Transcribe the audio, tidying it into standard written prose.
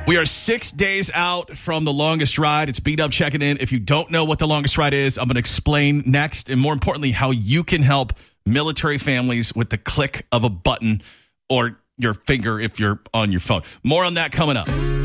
We are 6 days out from the longest ride. It's B-Dub checking in. If you don't know what the longest ride is, I'm going to explain next, and more importantly, how you can help military families with the click of a button or your finger if you're on your phone. More on that coming up.